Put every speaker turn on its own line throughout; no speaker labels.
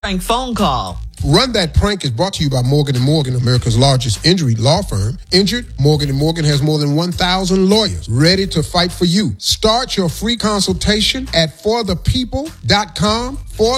Prank phone call.
Run That Prank is brought to you by Morgan & Morgan, America's largest injury law firm. Injured? Morgan & Morgan has more than 1,000 lawyers ready to fight for you. Start your free consultation at forthepeople.com,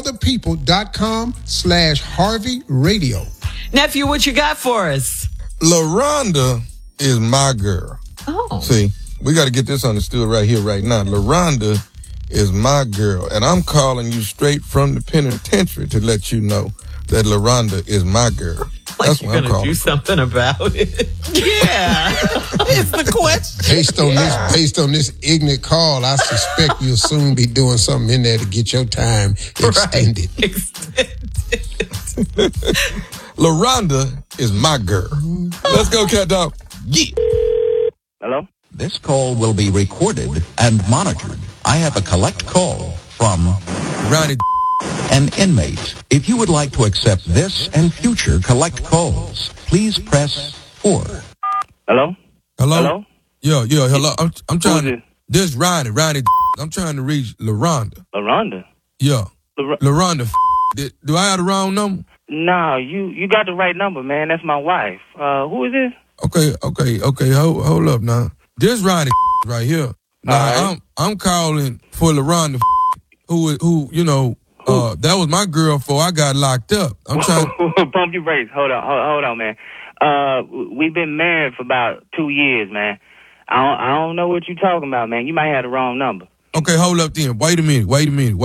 forthepeople.com/Harvey Radio.
Nephew, what you got for us?
LaRonda is my girl.
Oh.
See, we got to get this understood right here, right now. LaRonda is my girl, and I'm calling you straight from the penitentiary to let you know that LaRonda is my girl.
Like
That's
you're
what I'm
gonna
calling.
do something about it. Yeah, it's the question.
Based on this ignorant call, I suspect you'll soon be doing something in there to get your time extended.
Right. Extended.
LaRonda is my girl. Let's go, cat dog. Yeah.
Hello?
This call will be recorded and monitored. I have a collect call from
Ronnie.
an inmate. If you would like to accept this and future collect calls, please press 4.
Hello?
Hello?
Yeah, hello. I'm trying
Who's
to... This Ronnie. I'm trying to reach LaRonda.
LaRonda?
Yeah. LaRonda. Do I have the wrong number?
No, you got the right number, man. That's my wife. Who is this?
Okay. Hold up now. This Ronnie right here. Now,
right.
I'm calling for LaRonda who you know, that was my girl before I got locked up. I'm trying...
Pump your brakes. Hold on, man. We've been married for about 2 years, man. I don't know what you're talking about, man. You might have the wrong number.
Okay, hold up then. Wait a minute. Wait a minute.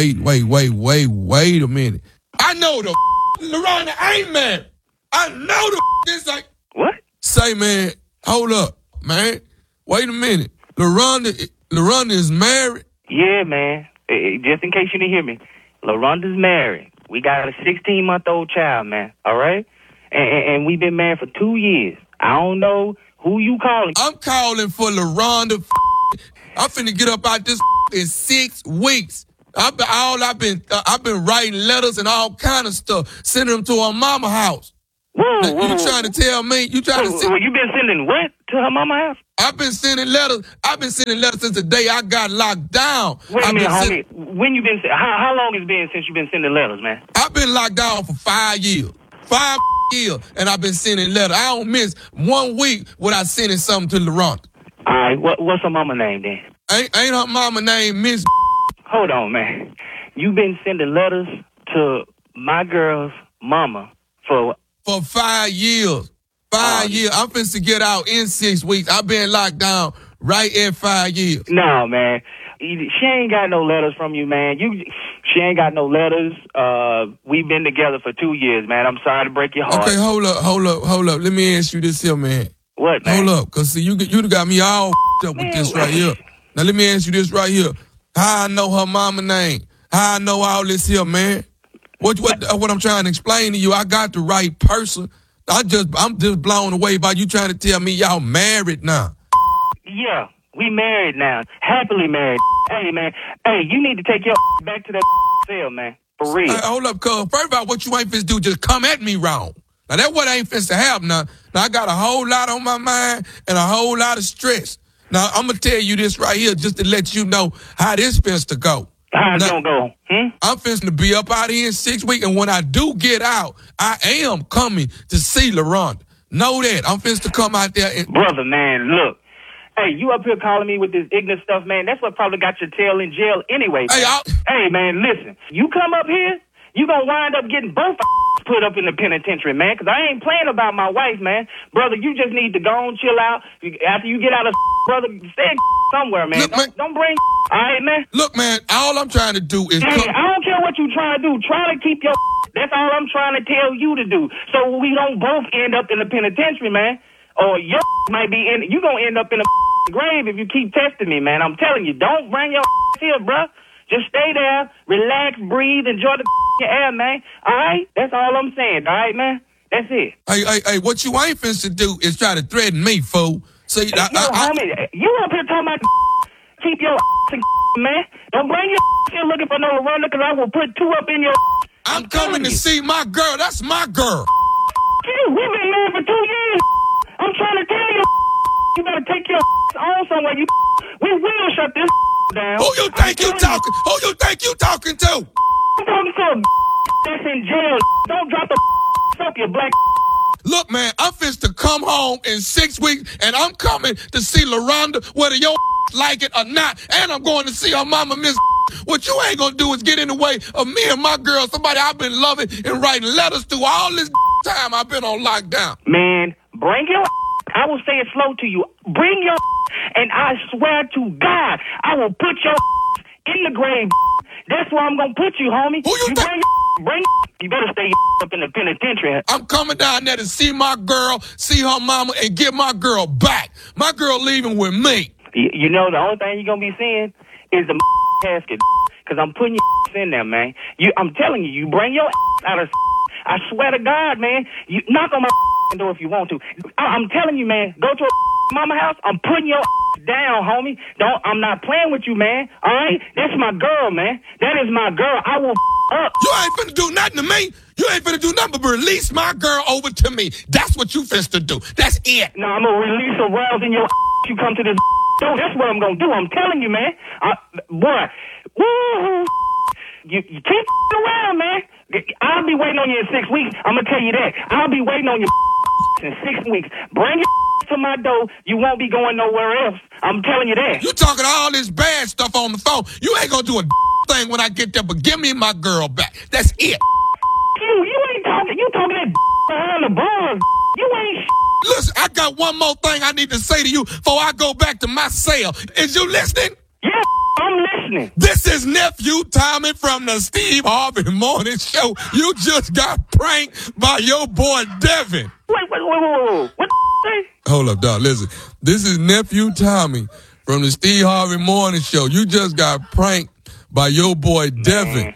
I know the LaRonda ain't married. I know the this like...
What?
Say, man, hold up, man. Wait a minute. LaRonda is married?
Yeah, man. Just in case you didn't hear me. LaRonda's married. We got a 16-month-old child, man. All right? And we've been married for 2 years. I don't know who you calling.
I'm calling for LaRonda. I'm finna get up out this in 6 weeks. I've been writing letters and all kind of stuff, sending them to her mama house.
Whoa.
You trying to tell me? You trying to say...
You been sending what to her mama house?
I've been sending letters since the day I got locked down.
Wait a minute, homie. When you been? How long has it been since you been sending letters, man?
I've been locked down for 5 years. 5 years, and I've been sending letters. I don't miss 1 week without sending something to LaRonda.
All right, what's her mama name then?
Ain't her mama name Miss?
Hold on, man. You been sending letters to my girl's mama for
5 years. 5 years. I'm finna get out in 6 weeks. I've been locked down right at 5 years.
No, man. She ain't got no letters from you, man. She ain't got no letters. We've been together for 2 years, man. I'm sorry to break your heart.
Okay, hold up. Let me ask you this here, man.
What, man?
Hold up, cause see, you got me all up with this right here. Now let me ask you this right here. How I know her mama name? How I know all this here, man? What I'm trying to explain to you, I got the right person. I'm just blown away by you trying to tell me y'all married now.
Yeah, we married now. Happily married. Hey, man. Hey, you need to take your back to that cell, man. For real.
Hey, hold up, cuz. First of all, what you ain't finna do, just come at me wrong. Now, that what I ain't finna have now. Now, I got a whole lot on my mind and a whole lot of stress. Now, I'm gonna tell you this right here just to let you know how this finna go.
How's it gonna go?
I'm finna be up out here in 6 weeks, and when I do get out, I am coming to see LaRonda. Know that. I'm finna come out there and...
Brother, man, look. Hey, you up here calling me with this ignorant stuff, man. That's what probably got your tail in jail anyway. Hey, man, listen. You come up here, you gonna wind up getting both put up in the penitentiary, man, because I ain't playing about my wife, man. Brother, you just need to go and chill out. After you get out of brother, stay somewhere, man.
Look,
Don't bring all right, man?
Look, man, all I'm trying to do is...
Hey, I don't care what you trying to do. Try to keep your... That's all I'm trying to tell you to do. So we don't both end up in the penitentiary, man. Or your might be in... You gonna end up in a grave if you keep testing me, man. I'm telling you, don't bring your here, bruh. Just stay there, relax, breathe, enjoy the air, man. All right? That's all I'm saying, all right, man? That's it.
Hey, what you ain't finna do is try to threaten me, fool. See,
homie, you up here talking about keep your man. Don't bring your here looking for no LaRonda, because I will put 2 up in your
I'm coming to see my girl. That's my girl.
We've been married for 2 years. I'm trying to tell you, you better take your on somewhere. We will shut this down.
Who you think you talking? Who you think you talking to?
I'm talking to that's in jail. Don't drop the up, you black.
Look, man, I'm finna to come home in 6 weeks, and I'm coming to see LaRonda, whether your like it or not, and I'm going to see her mama, Miss. What you ain't gonna do is get in the way of me and my girl, somebody I've been loving and writing letters to all this time I've been on lockdown.
Man, bring your I will say it slow to you. Bring your and I swear to God, I will put your in the grave. That's where I'm gonna put you, homie.
Who you think?
Bring you better stay up in the penitentiary.
I'm coming down there to see my girl, see her mama, and get my girl back. My girl leaving with me.
You know, the only thing you're gonna be seeing is the casket, because I'm putting your in there, man. I'm telling you, you bring your out of. I swear to God, man, you knock on my door if you want to. I'm telling you, man, go to a mama house. I'm putting your down, homie. I'm not playing with you, man. All right, that's my girl, man. That is my girl. I will up.
You ain't finna do nothing to me. You ain't finna do nothing but release my girl over to me. That's what you finna do. That's it.
No, I'm gonna release a rouse in your. You come to this. That's what I'm gonna do. I'm telling you, man. Boy, woo. You keep around, man. I'll be waiting on you in 6 weeks. I'm gonna tell you that. I'll be waiting on you in 6 weeks. Bring your to my door. You won't be going nowhere else. I'm telling you that.
You talking all this bad stuff on the phone. You ain't gonna do a thing when I get there, but give me my girl back. That's it.
You ain't talking. You talking that behind the bars. You ain't.
Listen, I got one more thing I need to say to you before I go back to my cell. Is you listening?
Yeah, I'm listening.
This is Nephew Tommy from the Steve Harvey Morning Show. You just got pranked by your boy Devin.
Wait. What the say?
Hold up, dog. Listen. This is Nephew Tommy from the Steve Harvey Morning Show. You just got pranked by your boy Devin.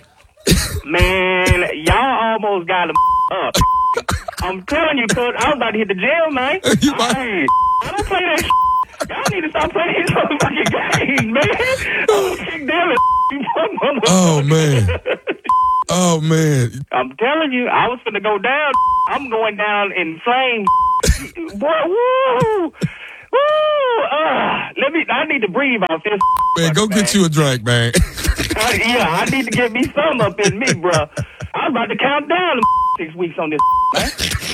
Man, y'all almost got him up. I'm telling you, cuz I was about to hit the jail, man. I don't play that shit. Y'all need to stop playing these motherfucking games, man. I'm kick them and
Oh, man. Oh, man.
I'm telling you, I was finna go down. I'm going down in flames. Boy, woo! Woo! I need to breathe out this.
Man, go get you a drink, man.
I need to get me some up in me, bro. I was about to count down 6 weeks on this, man.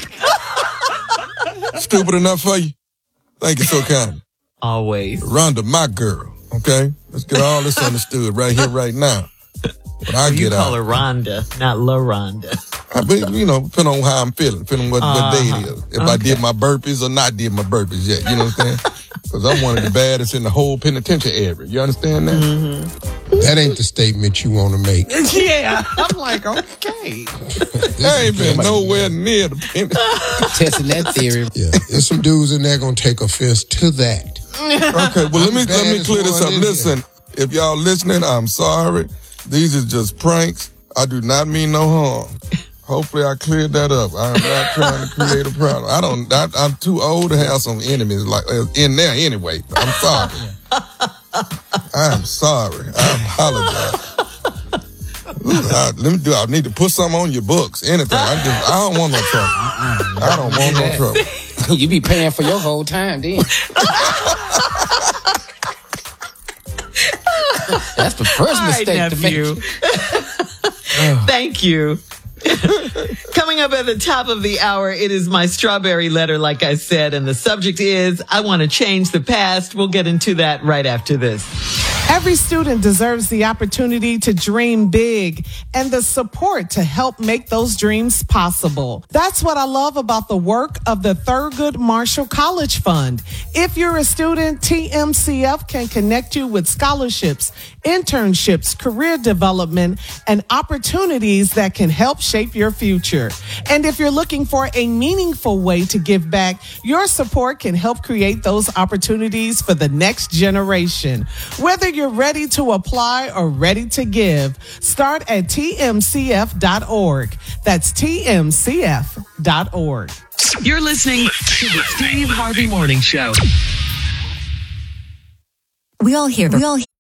Stupid enough for you? Thank you so kind.
Always.
Rhonda, my girl, okay? Let's get all this understood right here, right now. When I
You
get
call
out.
her Rhonda, not LaRonda.
Depending on how I'm feeling, depending on what day it is. If I did my burpees or not did my burpees yet, you know what I'm saying? Because I'm one of the baddest in the whole penitentiary area. You understand that?
Mm-hmm.
That ain't the statement you want to make.
Yeah. I'm like, okay.
I ain't been nowhere near the penitentiary.
Testing that theory.
Yeah, there's some dudes in there gonna take offense to that.
Okay, well, let me clear this up.
one in
Listen, if y'all listening, I'm sorry. These are just pranks. I do not mean no harm. Hopefully I cleared that up. I'm not trying to create a problem. I'm too old to have some enemies like in there anyway. I'm sorry. I'm sorry. I apologize. I need to put something on your books. Anything. I don't want no trouble. I don't want no trouble.
You be paying for your whole time then. That's the first mistake to make.
Thank you. Coming up at the top of the hour, it is my strawberry letter, like I said, and the subject is, I want to change the past. We'll get into that right after this.
Every student deserves the opportunity to dream big and the support to help make those dreams possible. That's what I love about the work of the Thurgood Marshall College Fund. If you're a student, TMCF can connect you with scholarships, internships, career development, and opportunities that can help shape your future. And if you're looking for a meaningful way to give back, your support can help create those opportunities for the next generation. Whether you're ready to apply or ready to give, start at tmcf.org. That's tmcf.org.
You're listening to the Steve Harvey Morning Show.
We all hear